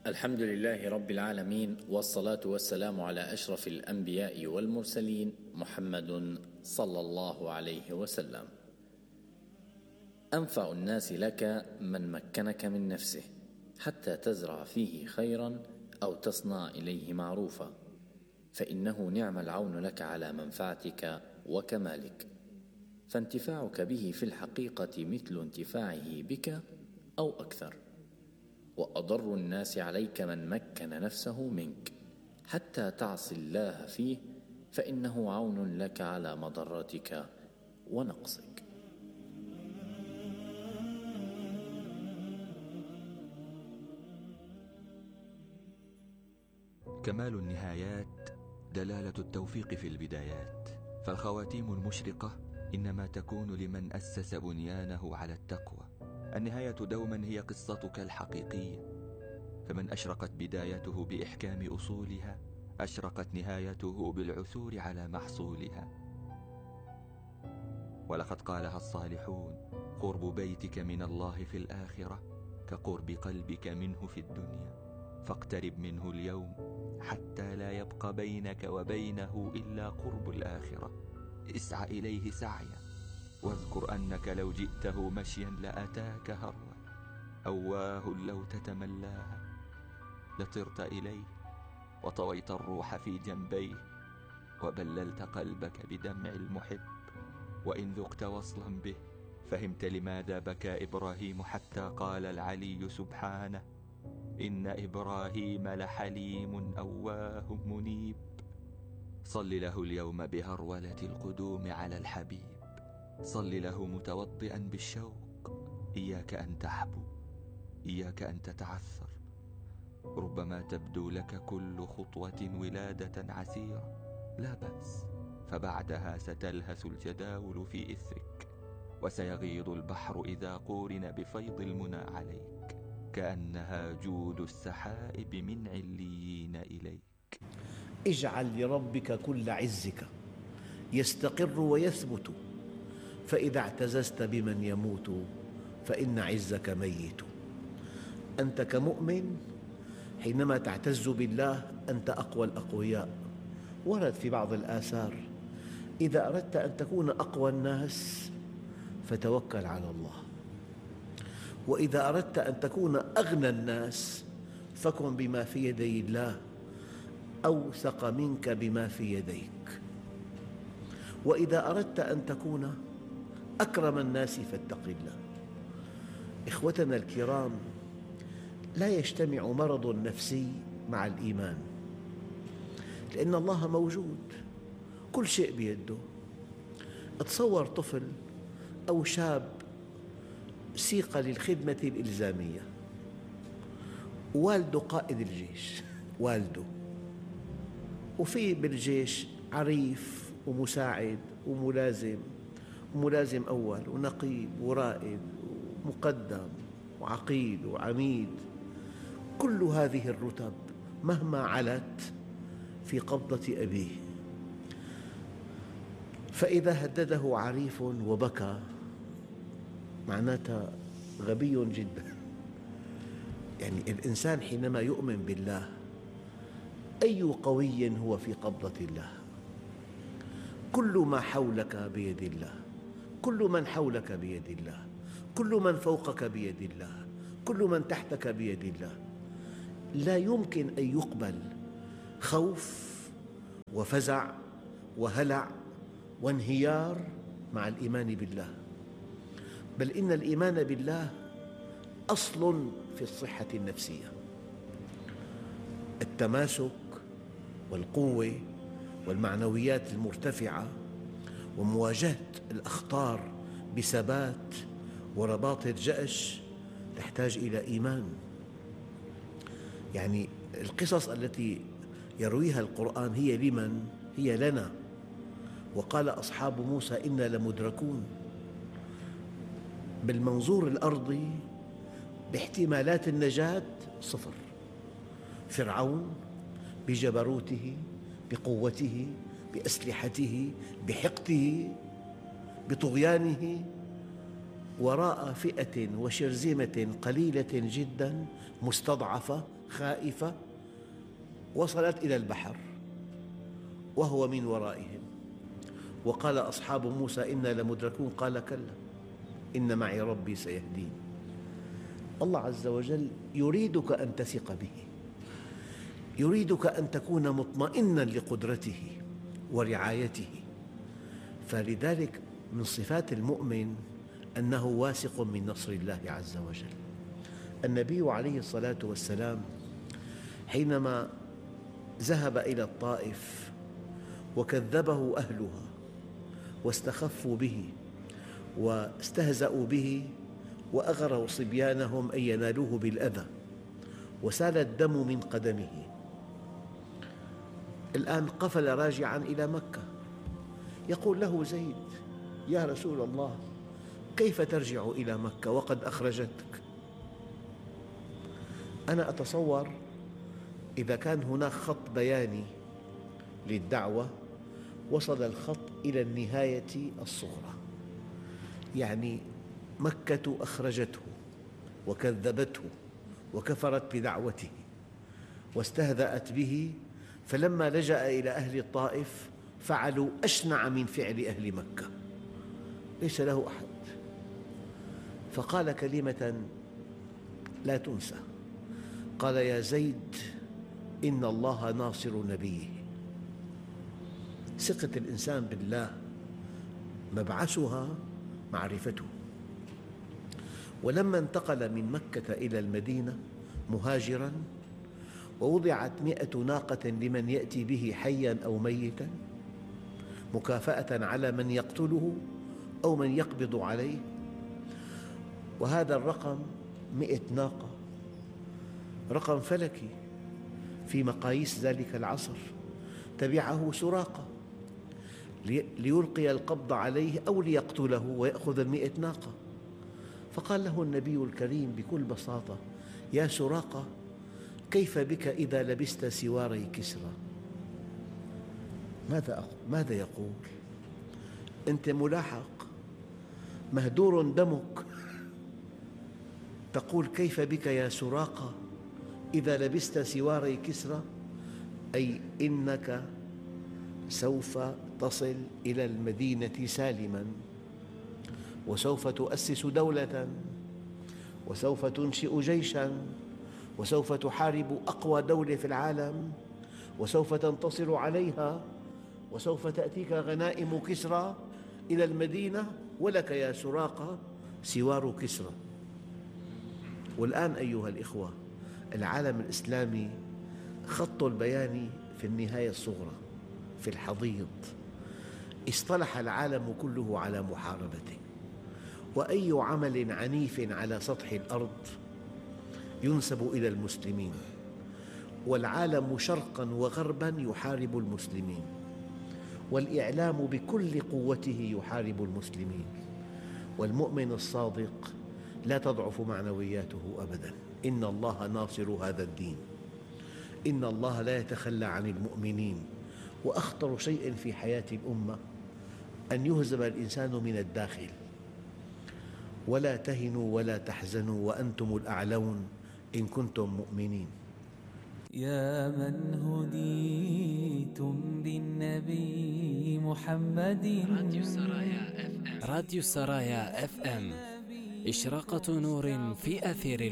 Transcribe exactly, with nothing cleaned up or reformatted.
الحمد لله رب العالمين، والصلاة والسلام على أشرف الأنبياء والمرسلين محمد صلى الله عليه وسلم. أنفع الناس لك من مكنك من نفسه حتى تزرع فيه خيرا أو تصنع إليه معروفا، فإنه نعم العون لك على منفعتك وكمالك، فانتفاعك به في الحقيقة مثل انتفاعه بك أو أكثر. وأضر الناس عليك من مكن نفسه منك حتى تعصي الله فيه، فإنه عون لك على مضرتك ونقصك. كمال النهايات دلالة التوفيق في البدايات، فالخواتيم المشرقة إنما تكون لمن أسس بنيانه على التقوى. النهاية دوما هي قصتك الحقيقية، فمن أشرقت بدايته بإحكام أصولها أشرقت نهايته بالعثور على محصولها. ولقد قالها الصالحون: قرب بيتك من الله في الآخرة كقرب قلبك منه في الدنيا، فاقترب منه اليوم حتى لا يبقى بينك وبينه إلا قرب الآخرة. اسعى إليه سعيا، واذكر أنك لو جئته مشيا لأتاك هروا، أواه لو تتملاها لطرت إليه وطويت الروح في جنبيه، وبللت قلبك بدمع المحب. وإن ذقت وصلا به فهمت لماذا بكى إبراهيم حتى قال العلي سبحانه: إن إبراهيم لحليم أواه منيب. صل له اليوم بهرولة القدوم على الحبيب، صل له متوضئا بالشوق. إياك أن تحبو، إياك أن تتعثر، ربما تبدو لك كل خطوة ولادة عسيرة، لا بأس، فبعدها ستلهث الجداول في إثرك، وسيغيض البحر إذا قورن بفيض المنى عليك، كأنها جود السحائب من عليين إليك. اجعل لربك كل عزك يستقر ويثبت، فإذا اعتززت بمن يموت فإن عزك ميت. أنت كمؤمن حينما تعتز بالله أنت أقوى الأقوياء. ورد في بعض الآثار: إذا أردت أن تكون أقوى الناس فتوكل على الله، وإذا أردت أن تكون أغنى الناس فكن بما في يدي الله أوثق منك بما في يديك، وإذا أردت أن تكون أكرم الناس فاتق الله. إخوتنا الكرام، لا يجتمع مرض نفسي مع الإيمان، لأن الله موجود، كل شيء بيده. تصور طفل أو شاب سيق للخدمة الإلزامية، والده قائد الجيش، والده، وفي بالجيش عريف ومساعد وملازم وملازم أول ونقيب ورائد ومقدم وعقيد وعميد. كل هذه الرتب مهما علت في قبضة أبيه، فإذا هدده عريف وبكى معناتها غبي جدا. يعني الإنسان حينما يؤمن بالله أي قوي هو في قبضة الله. كل ما حولك بيد الله، كل من حولك بيد الله، كل من فوقك بيد الله، كل من تحتك بيد الله. لا يمكن أن يقبل خوف وفزع وهلع وانهيار مع الإيمان بالله، بل إن الإيمان بالله أصل في الصحة النفسية. التماسك والقوة والمعنويات المرتفعة ومواجهة الأخطار بثبات ورباط الجأش تحتاج إلى إيمان. يعني القصص التي يرويها القرآن هي لمن؟ هي لنا. وقال أصحاب موسى إنا لمدركون. بالمنظور الأرضي باحتمالات النجاة صفر. فرعون بجبروته، بقوته، بأسلحته، بحقده، بطغيانه وراء فئة وشرذمة قليلة جدا مستضعفة خائفة وصلت إلى البحر وهو من ورائهم، وقال أصحاب موسى إنا لمدركون، قال كلا إن معي ربي سيهدين. الله عز وجل يريدك أن تثق به، يريدك أن تكون مطمئناً لقدرته ورعايته. فلذلك من صفات المؤمن أنه واثق من نصر الله عز وجل. النبي عليه الصلاة والسلام حينما ذهب إلى الطائف وكذبه أهلها واستخفوا به واستهزأوا به وأغروا صبيانهم أن ينالوه بالأذى وسال الدم من قدمه، الآن قفل راجعاً إلى مكة. يقول له زيد: يا رسول الله، كيف ترجع إلى مكة وقد أخرجتك؟ أنا أتصور إذا كان هناك خط بياني للدعوة وصل الخط إلى النهاية الصغرى، يعني مكة أخرجته وكذبته وكفرت بدعوته واستهزأت به، فلما لجأ إلى أهل الطائف فعلوا أشنع من فعل أهل مكة، ليس له أحد. فقال كلمة لا تنسى، قال: يا زيد، إن الله ناصر نبيه. ثقة الإنسان بالله مبعثها معرفته. ولما انتقل من مكة إلى المدينة مهاجراً ووضعت مئة ناقة لمن يأتي به حياً أو ميتاً مكافأة على من يقتله أو من يقبض عليه، وهذا الرقم مئة ناقة رقم فلكي في مقاييس ذلك العصر. تبعه سراقة ليلقي القبض عليه أو ليقتله ويأخذ المئة ناقة. فقال له النبي الكريم بكل بساطة: يا سراقة، كيف بك إذا لبست سواري كسرى؟ ماذا ماذا يقول؟ أنت ملاحق مهدور دمك، تقول كيف بك يا سراقة إذا لبست سواري كسرى؟ أي إنك سوف تصل إلى المدينة سالماً، وسوف تؤسس دولة، وسوف تنشئ جيشاً، وسوف تحارب أقوى دولة في العالم، وسوف تنتصر عليها، وسوف تأتيك غنائم كسرى إلى المدينة، ولك يا سراقة سوار كسرى. والآن أيها الإخوة، العالم الإسلامي خط البيان في النهاية الصغرى في الحضيض، اصطلح العالم كله على محاربته، وأي عمل عنيف على سطح الأرض ينسب إلى المسلمين، والعالم شرقاً وغرباً يحارب المسلمين، والإعلام بكل قوته يحارب المسلمين. والمؤمن الصادق لا تضعف معنوياته أبداً. إن الله ناصر هذا الدين، إن الله لا يتخلى عن المؤمنين. وأخطر شيء في حياة الأمة أن يهزم الإنسان من الداخل. ولا تهنوا ولا تحزنوا وأنتم الأعلون إن كنتم مؤمنين. يا من هديتم بالنبي محمد. راديو السرايا اف ام. راديو السرايا اف ام، إشراقة نور في أثير